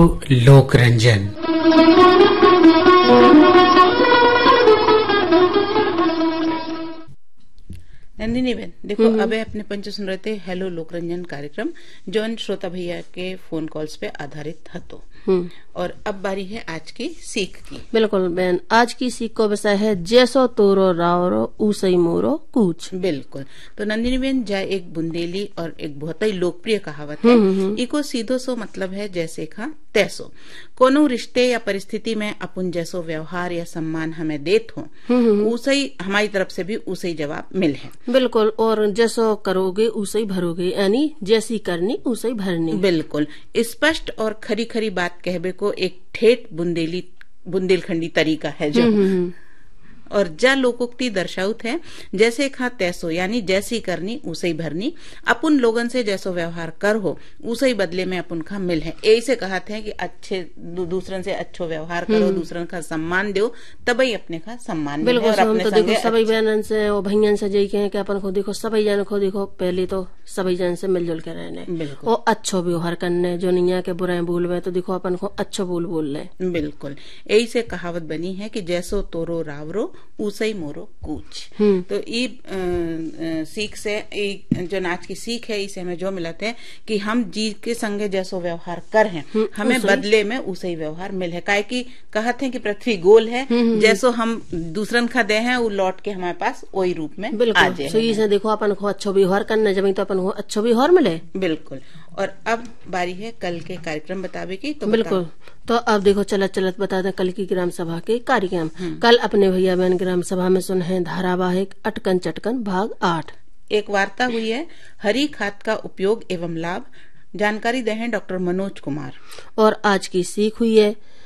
लोक रंजन। नंदिनी बहन देखो, अबे अपने पंच सुन रहे थे हेलो लोकरंजन कार्यक्रम जौन श्रोता भैया के फोन कॉल्स पे आधारित हतो। और अब बारी है आज की सीख की। बिल्कुल बहन, आज की सीख को विषय है जैसो तोरो रावरो ऊसई मोरो कूच। बिल्कुल। तो नंदिनी बहन, जा एक बुंदेली और एक बहुत ही लोकप्रिय कहावत है। इको सीधो सो मतलब है जैसे खा तैसो। कोनो रिश्ते या परिस्थिति में अपन जैसो व्यवहार या सम्मान हमें देत हो, उसे हमारी तरफ से भी उसे जवाब मिल है। बिल्कुल। और जैसो करोगे उसे ही भरोगे, यानी जैसी करनी उसे ही भरनी। बिल्कुल। स्पष्ट और खरी खरी बात कहबे को एक ठेठ बुंदेलखंडी तरीका है जो और जा लोकोक्ति दर्शाउत है जैसे खा तैसो, यानी जैसी करनी उसे ही भरनी। अपन लोगन से जैसो व्यवहार कर हो उसे ही बदले में अपन का मिल है। ऐसे कहते हैं कि अच्छे दूसरन से अच्छो व्यवहार करो, दूसरन का सम्मान दो, तबही अपने का सम्मान मिले। बिल्कुल। और हम अपने तो देखो सभी बहनन से और भैयन से जई के अपन को देखो सभी जन को देखो पहले तो सभी जन से मिलजुल के रहने और अच्छो व्यवहार करने, जो निया के बुराई बोलवे तो देखो अपन को अच्छो बोल ले। बिल्कुल। यही से कहावत बनी है कि जैसो तोरो रावरो ऊसई मोरो कूच। तो ये सीख से जो नाच की सीख है, इसे हमें जो मिलता है कि हम जी के संगे जैसो व्यवहार कर हैं, हमें बदले में उसे ही व्यवहार मिल है। काहे कि कहते हैं कि पृथ्वी गोल है, जैसो हम दूसरन का दे हैं वो लौट के हमारे पास वही रूप में आ जाए। तो इसे देखो अपन को अच्छो व्यवहार करना जब तो अपन को अच्छो व्यवहार मिले। बिल्कुल। और अब बारी है कल के कार्यक्रम बतावे की। तो बिल्कुल। तो अब देखो चलत चलत बता दें कल की ग्राम सभा के कार्यक्रम। कल अपने भैया बहन ग्राम सभा में सुन है धारावाहिक अटकन चटकन भाग 8। एक वार्ता हुई है हरी खाद का उपयोग एवं लाभ। जानकारी दे हैं डॉक्टर मनोज कुमार। और आज की सीख हुई है